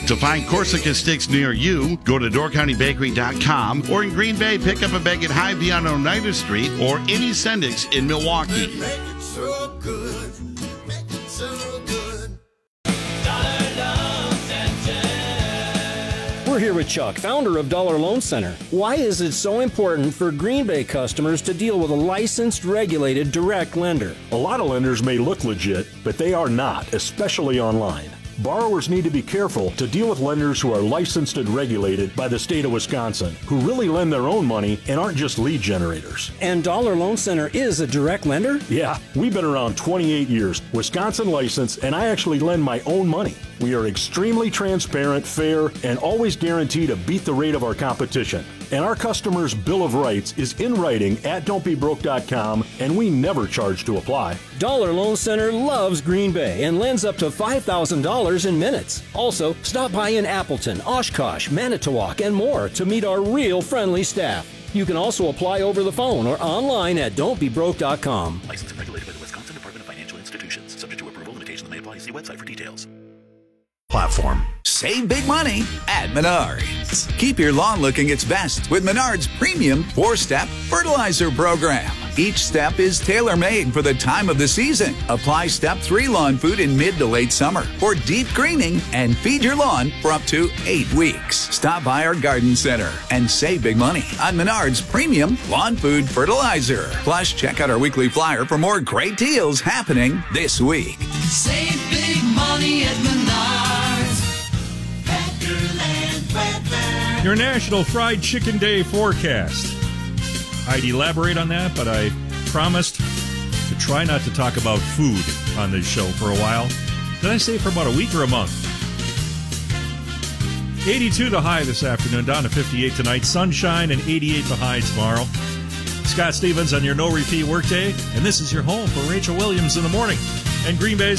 To find Corsica sticks near you, go to DoorCountyBakery.com, or in Green Bay, pick up a bag at Hy-Vee on Oneida Street or any Sendix in Milwaukee. Make it so good. Make it so good. We're here with Chuck, founder of Dollar Loan Center. Why is it so important for Green Bay customers to deal with a licensed, regulated, direct lender? A lot of lenders may look legit, but they are not, especially online. Borrowers need to be careful to deal with lenders who are licensed and regulated by the state of Wisconsin, who really lend their own money and aren't just lead generators. And Dollar Loan Center is a direct lender? Yeah, we've been around 28 years, Wisconsin licensed, and I actually lend my own money. We are extremely transparent, fair, and always guarantee to beat the rate of our competition. And our customers' Bill of Rights is in writing at don'tbebroke.com, and we never charge to apply. Dollar Loan Center loves Green Bay and lends up to $5,000 in minutes. Also, stop by in Appleton, Oshkosh, Manitowoc, and more to meet our real friendly staff. You can also apply over the phone or online at don'tbebroke.com. Licensed and regulated by the Wisconsin Department of Financial Institutions. Subject to approval, limitations may apply. See website for details. Platform. Save big money at Menards. Keep your lawn looking its best with Menards Premium 4-Step Fertilizer Program. Each step is tailor-made for the time of the season. Apply Step 3 lawn food in mid to late summer for deep greening and feed your lawn for up to 8 weeks. Stop by our garden center and save big money on Menards Premium Lawn Food Fertilizer. Plus, check out our weekly flyer for more great deals happening this week. Save big money at Menards. Your National Fried Chicken Day forecast. I'd elaborate on that, but I promised to try not to talk about food on this show for a while. Did I say for about a week or a month? 82 the high this afternoon, down to 58 tonight. Sunshine and 88 the high tomorrow. Scott Stevens on your no-repeat workday, and this is your home for Rachel Williams in the morning and Green Bay's